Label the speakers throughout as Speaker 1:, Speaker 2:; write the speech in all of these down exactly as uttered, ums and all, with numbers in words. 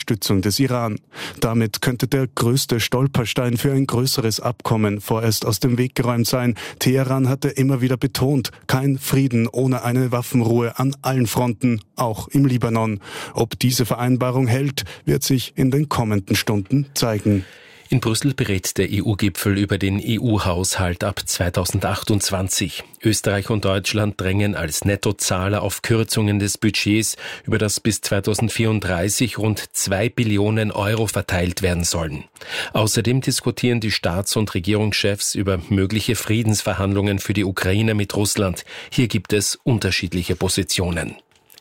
Speaker 1: Unterstützung des Iran. Damit könnte der größte Stolperstein für ein größeres Abkommen vorerst aus dem Weg geräumt sein. Teheran hatte immer wieder betont, kein Frieden ohne eine Waffenruhe an allen Fronten, auch im Libanon. Ob diese Vereinbarung hält, wird sich in den kommenden Stunden zeigen.
Speaker 2: In Brüssel berät der E U-Gipfel über den E U-Haushalt ab zweitausendachtundzwanzig. Österreich und Deutschland drängen als Nettozahler auf Kürzungen des Budgets, über das bis zweitausendvierunddreißig rund zwei Billionen Euro verteilt werden sollen. Außerdem diskutieren die Staats- und Regierungschefs über mögliche Friedensverhandlungen für die Ukraine mit Russland. Hier gibt es unterschiedliche Positionen.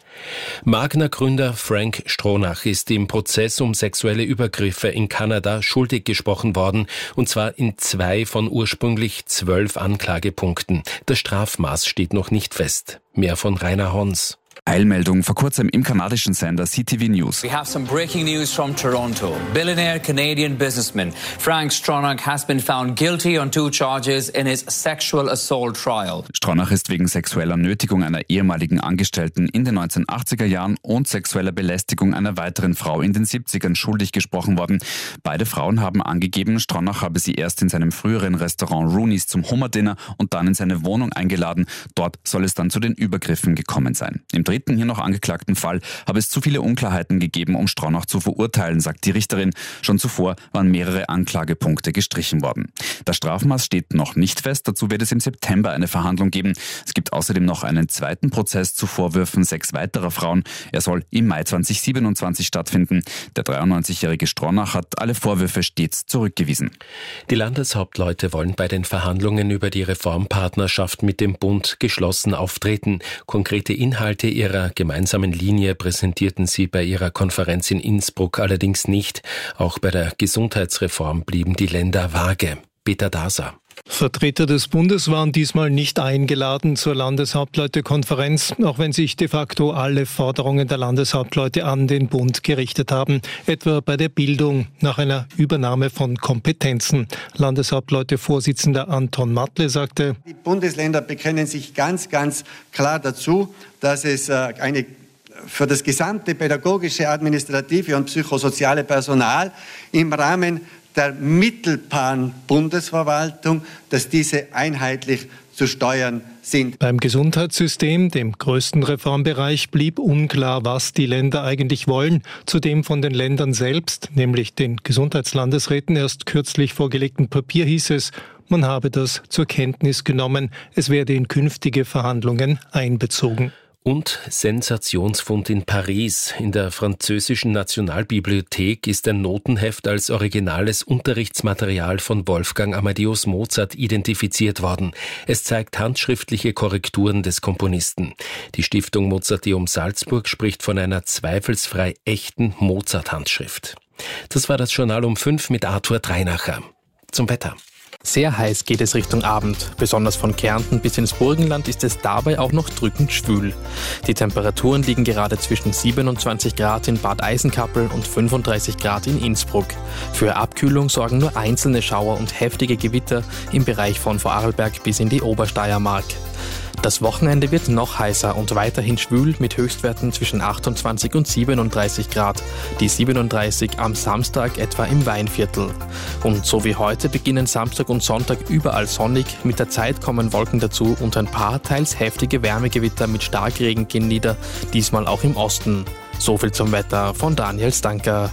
Speaker 2: Magna-Gründer Frank Stronach ist im Prozess um sexuelle Übergriffe in Kanada schuldig gesprochen worden, und zwar in zwei von ursprünglich zwölf Anklagepunkten. Das Strafmaß steht noch nicht fest. Mehr von Rainer Hons.
Speaker 3: Eilmeldung vor kurzem im kanadischen Sender C T V News.
Speaker 4: We have some breaking news from Toronto. Billionaire Canadian businessman Frank Stronach has been found guilty on two charges in his sexual assault trial.
Speaker 3: Stronach ist wegen sexueller Nötigung einer ehemaligen Angestellten in den neunzehnhundertachtziger Jahren und sexueller Belästigung einer weiteren Frau in den siebzigern schuldig gesprochen worden. Beide Frauen haben angegeben, Stronach habe sie erst in seinem früheren Restaurant Rooney's zum Hummer-Dinner und dann in seine Wohnung eingeladen. Dort soll es dann zu den Übergriffen gekommen sein. Im dritten hier noch angeklagten Fall habe es zu viele Unklarheiten gegeben, um Stronach zu verurteilen, sagt die Richterin. Schon zuvor waren mehrere Anklagepunkte gestrichen worden. Das Strafmaß steht noch nicht fest, dazu wird es im September eine Verhandlung geben. Es gibt außerdem noch einen zweiten Prozess zu Vorwürfen sechs weiterer Frauen. Er soll im Mai zweitausendsiebenundzwanzig stattfinden. Der dreiundneunzigjährige Stronach hat alle Vorwürfe stets zurückgewiesen.
Speaker 2: Die Landeshauptleute wollen bei den Verhandlungen über die Reformpartnerschaft mit dem Bund geschlossen auftreten. Konkrete Inhalte ihrer gemeinsamen Linie präsentierten sie bei ihrer Konferenz in Innsbruck allerdings nicht. Auch bei der Gesundheitsreform blieben die Länder vage. Peter Daser.
Speaker 5: Vertreter des Bundes waren diesmal nicht eingeladen zur Landeshauptleutekonferenz, auch wenn sich de facto alle Forderungen der Landeshauptleute an den Bund gerichtet haben, etwa bei der Bildung nach einer Übernahme von Kompetenzen. Landeshauptleute-Vorsitzender Anton Matle sagte:
Speaker 6: Die Bundesländer bekennen sich ganz, ganz klar dazu, dass es eine für das gesamte pädagogische, administrative und psychosoziale Personal im Rahmen der mittelbaren Bundesverwaltung, dass diese einheitlich zu steuern sind.
Speaker 5: Beim Gesundheitssystem, dem größten Reformbereich, blieb unklar, was die Länder eigentlich wollen. Zudem von den Ländern selbst, nämlich den Gesundheitslandesräten, erst kürzlich vorgelegten Papier hieß es, man habe das zur Kenntnis genommen, es werde in künftige Verhandlungen einbezogen.
Speaker 2: Und Sensationsfund in Paris. In der französischen Nationalbibliothek ist ein Notenheft als originales Unterrichtsmaterial von Wolfgang Amadeus Mozart identifiziert worden. Es zeigt handschriftliche Korrekturen des Komponisten. Die Stiftung Mozarteum Salzburg spricht von einer zweifelsfrei echten Mozart-Handschrift. Das war das Journal um fünf mit Arthur Dreinacher. Zum Wetter.
Speaker 7: Sehr heiß geht es Richtung Abend. Besonders von Kärnten bis ins Burgenland ist es dabei auch noch drückend schwül. Die Temperaturen liegen gerade zwischen siebenundzwanzig Grad in Bad Eisenkappel und fünfunddreißig Grad in Innsbruck. Für Abkühlung sorgen nur einzelne Schauer und heftige Gewitter im Bereich von Vorarlberg bis in die Obersteiermark. Das Wochenende wird noch heißer und weiterhin schwül mit Höchstwerten zwischen achtundzwanzig und siebenunddreißig Grad. Die siebenunddreißig am Samstag etwa im Weinviertel. Und so wie heute beginnen Samstag und Sonntag überall sonnig. Mit der Zeit kommen Wolken dazu und ein paar teils heftige Wärmegewitter mit Starkregen gehen nieder, diesmal auch im Osten. So viel zum Wetter von Daniel Stanker.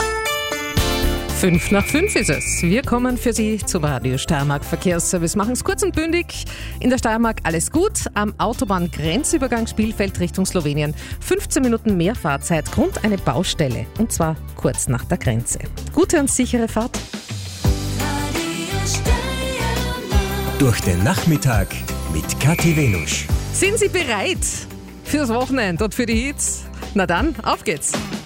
Speaker 8: Fünf nach fünf ist es. Wir kommen für Sie zum Radio Steiermark Verkehrsservice. Machen es kurz und bündig. In der Steiermark alles gut. Am Autobahn-Grenzübergang Spielfeld Richtung Slowenien. fünfzehn Minuten mehr Fahrzeit. Grund eine Baustelle. Und zwar kurz nach der Grenze. Gute und sichere Fahrt.
Speaker 9: Durch den Nachmittag mit Kathi Venusch.
Speaker 8: Sind Sie bereit fürs Wochenende und für die Hits? Na dann, auf geht's.